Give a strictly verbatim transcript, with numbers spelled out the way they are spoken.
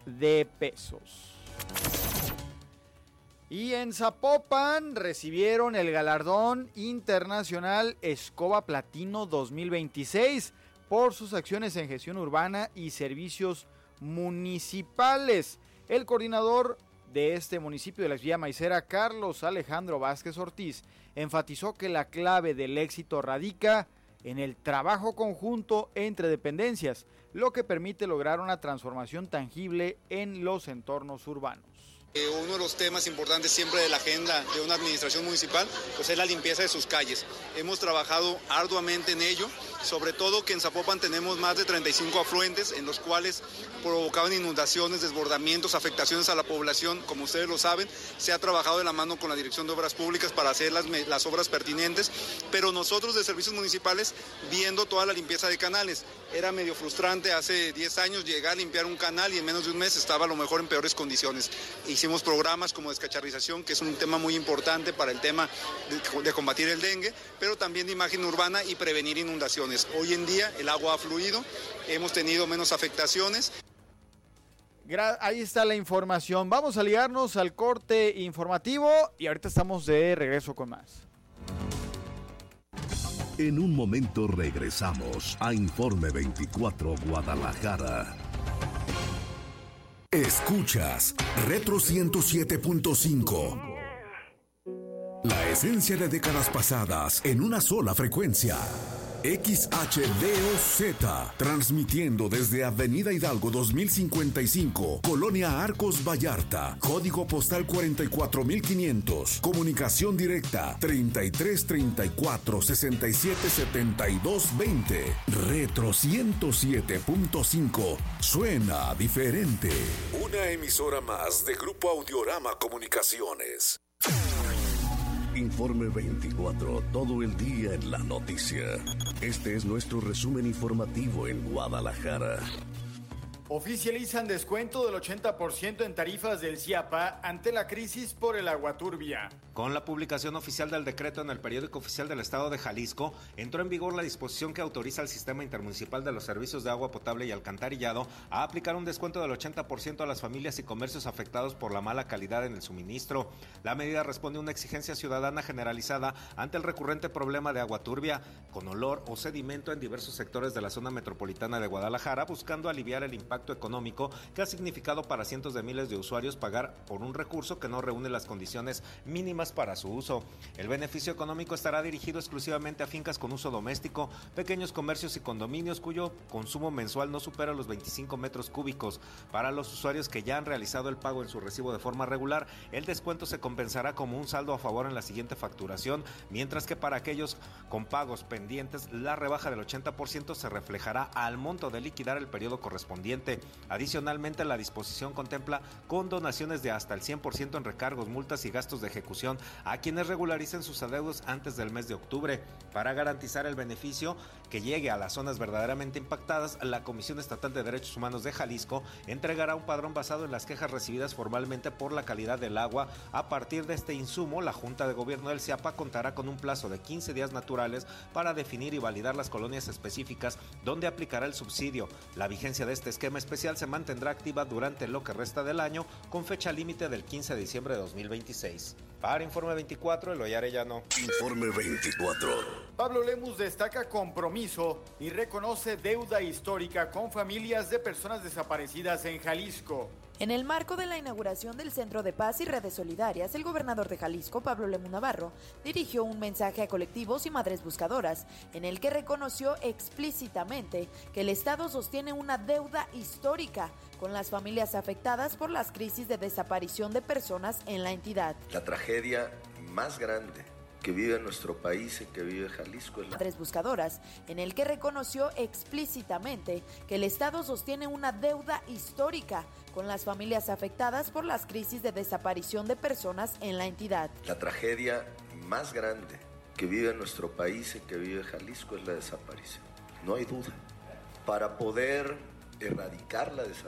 de pesos. Y en Zapopan recibieron el galardón internacional Escoba Platino dos mil veintiséis por sus acciones en gestión urbana y servicios municipales. El coordinador de este municipio de la Villa Maicera, Carlos Alejandro Vázquez Ortiz, enfatizó que la clave del éxito radica en el trabajo conjunto entre dependencias, lo que permite lograr una transformación tangible en los entornos urbanos. Eh, uno de los temas importantes siempre de la agenda de una administración municipal pues es la limpieza de sus calles. Hemos trabajado arduamente en ello, sobre todo que en Zapopan tenemos más de treinta y cinco afluentes en los cuales provocaban inundaciones, desbordamientos, afectaciones a la población. Como ustedes lo saben, se ha trabajado de la mano con la Dirección de Obras Públicas para hacer las, las obras pertinentes, pero nosotros de servicios municipales viendo toda la limpieza de canales. Era medio frustrante hace diez años llegar a limpiar un canal y en menos de un mes estaba a lo mejor en peores condiciones. Hicimos programas como descacharrización, que es un tema muy importante para el tema de, de combatir el dengue, pero también de imagen urbana y prevenir inundaciones. Hoy en día el agua ha fluido, hemos tenido menos afectaciones. Ahí está la información. Vamos a ligarnos al corte informativo y ahorita estamos de regreso con más. En un momento regresamos a Informe veinticuatro Guadalajara. Escuchas Retro ciento siete punto cinco. La esencia de décadas pasadas en una sola frecuencia. X H D O Z, transmitiendo desde Avenida Hidalgo dos mil cincuenta y cinco, Colonia Arcos Vallarta, código postal cuarenta y cuatro mil quinientos, comunicación directa treinta y tres treinta y cuatro sesenta y siete setenta y dos veinte. Retro ciento siete punto cinco, suena diferente. Una emisora más de Grupo Audiorama Comunicaciones. Informe veinticuatro, todo el día en la noticia. Este es nuestro resumen informativo en Guadalajara. Oficializan descuento del ochenta por ciento en tarifas del CIAPA ante la crisis por el agua turbia. Con la publicación oficial del decreto en el periódico oficial del Estado de Jalisco, entró en vigor la disposición que autoriza al Sistema Intermunicipal de los Servicios de Agua Potable y Alcantarillado a aplicar un descuento del ochenta por ciento a las familias y comercios afectados por la mala calidad en el suministro. La medida responde a una exigencia ciudadana generalizada ante el recurrente problema de agua turbia, con olor o sedimento en diversos sectores de la zona metropolitana de Guadalajara, buscando aliviar el impacto económico que ha significado para cientos de miles de usuarios pagar por un recurso que no reúne las condiciones mínimas para su uso. El beneficio económico estará dirigido exclusivamente a fincas con uso doméstico, pequeños comercios y condominios cuyo consumo mensual no supera los veinticinco metros cúbicos. Para los usuarios que ya han realizado el pago en su recibo de forma regular, el descuento se compensará como un saldo a favor en la siguiente facturación, mientras que para aquellos con pagos pendientes, la rebaja del ochenta por ciento se reflejará al monto de liquidar el periodo correspondiente. Adicionalmente, la disposición contempla condonaciones de hasta el cien por ciento en recargos, multas y gastos de ejecución a quienes regularicen sus adeudos antes del mes de octubre. Para garantizar el beneficio que llegue a las zonas verdaderamente impactadas, la Comisión Estatal de Derechos Humanos de Jalisco entregará un padrón basado en las quejas recibidas formalmente por la calidad del agua. A partir de este insumo, la Junta de Gobierno del CIAPA contará con un plazo de quince días naturales para definir y validar las colonias específicas donde aplicará el subsidio. La vigencia de este esquema especial se mantendrá activa durante lo que resta del año, con fecha límite del quince de diciembre de dos mil veintiséis. Para Informe veinticuatro, Eloy Arellano. Informe veinticuatro. Pablo Lemus destaca compromiso y reconoce deuda histórica con familias de personas desaparecidas en Jalisco. En el marco de la inauguración del Centro de Paz y Redes Solidarias, el gobernador de Jalisco, Pablo Lemus Navarro, dirigió un mensaje a colectivos y madres buscadoras, en el que reconoció explícitamente que el Estado sostiene una deuda histórica con las familias afectadas por las crisis de desaparición de personas en la entidad. La tragedia más grande que vive nuestro país y que vive Jalisco. Es la... Madres buscadoras, en el que reconoció explícitamente que el Estado sostiene una deuda histórica con las familias afectadas por las crisis de desaparición de personas en la entidad. La tragedia más grande que vive nuestro país y que vive Jalisco es la desaparición. No hay duda. Para poder erradicar la desaparición,